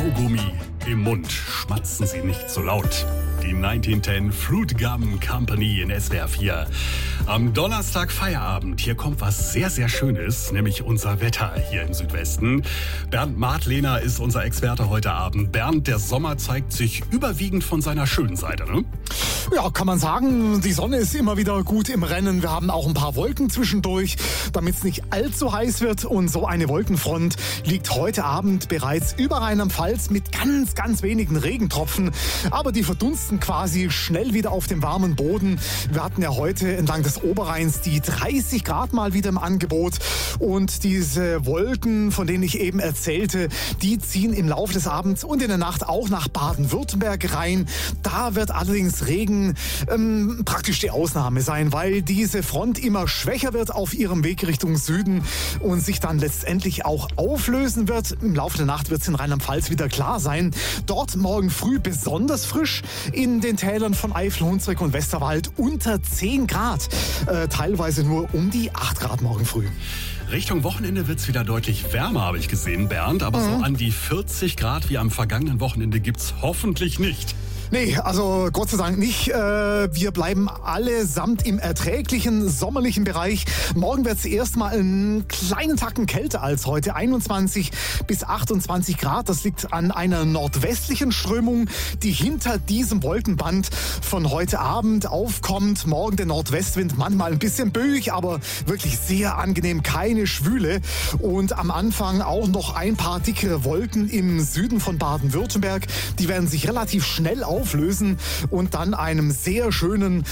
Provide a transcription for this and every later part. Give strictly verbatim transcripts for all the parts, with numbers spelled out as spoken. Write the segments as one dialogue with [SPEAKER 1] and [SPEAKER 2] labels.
[SPEAKER 1] Kaugummi im Mund. Schmatzen Sie nicht so laut. Die neunzehnhundertzehn Fruit Gum Company in S W R vier. Am Donnerstag Feierabend. Hier kommt was sehr, sehr Schönes, nämlich unser Wetter hier im Südwesten. Bernd Martlehner ist unser Experte heute Abend. Bernd, der Sommer zeigt sich überwiegend von seiner schönen Seite, ne?
[SPEAKER 2] Ja, kann man sagen, die Sonne ist immer wieder gut im Rennen. Wir haben auch ein paar Wolken zwischendurch, damit es nicht allzu heiß wird. Und so eine Wolkenfront liegt heute Abend bereits über Rheinland-Pfalz mit ganz, ganz wenigen Regentropfen. Aber die verdunsten quasi schnell wieder auf dem warmen Boden. Wir hatten ja heute entlang des Oberrheins die dreißig Grad mal wieder im Angebot. Und diese Wolken, von denen ich eben erzählte, die ziehen im Laufe des Abends und in der Nacht auch nach Baden-Württemberg rein. Da wird allerdings Regen ähm, praktisch die Ausnahme sein, weil diese Front immer schwächer wird auf ihrem Weg Richtung Süden und sich dann letztendlich auch auflösen wird. Im Laufe der Nacht wird es in Rheinland-Pfalz wieder klar sein. Dort morgen früh besonders frisch, in den Tälern von Eifel, Hunsrück und Westerwald unter zehn Grad. Äh, teilweise nur um die acht Grad morgen früh.
[SPEAKER 1] Richtung Wochenende wird es wieder deutlich wärmer, habe ich gesehen, Bernd. Aber mhm. so an die vierzig Grad wie am vergangenen Wochenende gibt's hoffentlich nicht.
[SPEAKER 2] Nee, also Gott sei Dank nicht. Wir bleiben allesamt im erträglichen, sommerlichen Bereich. Morgen wird es erstmal einen kleinen Tacken kälter als heute. einundzwanzig bis achtundzwanzig Grad. Das liegt an einer nordwestlichen Strömung, die hinter diesem Wolkenband von heute Abend aufkommt. Morgen der Nordwestwind, manchmal ein bisschen böig, aber wirklich sehr angenehm. Keine Schwüle. Und am Anfang auch noch ein paar dickere Wolken im Süden von Baden-Württemberg. Die werden sich relativ schnell auflösen und dann einem sehr schönen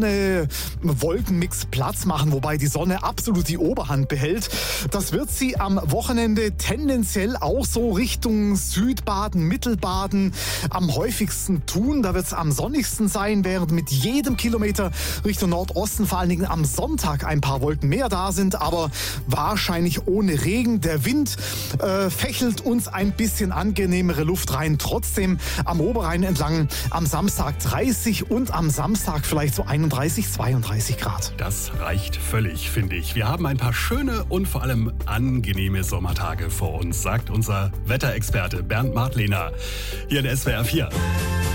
[SPEAKER 2] Sonne-Wolkenmix Platz machen, wobei die Sonne absolut die Oberhand behält. Das wird sie am Wochenende tendenziell auch so Richtung Südbaden, Mittelbaden am häufigsten tun. Da wird es am sonnigsten sein, während mit jedem Kilometer Richtung Nordosten vor allen Dingen am Sonntag ein paar Wolken mehr da sind, aber wahrscheinlich ohne Regen. Der Wind äh, fächelt uns ein bisschen angenehmere Luft rein. Trotzdem am Oberrhein entlang am Samstag dreißig und am Samstag vielleicht so einunddreißig, zweiunddreißig Grad.
[SPEAKER 1] Das reicht völlig, finde ich. Wir haben ein paar schöne und vor allem angenehme Sommertage vor uns, sagt unser Wetterexperte Bernd Martlehner hier in S W R vier.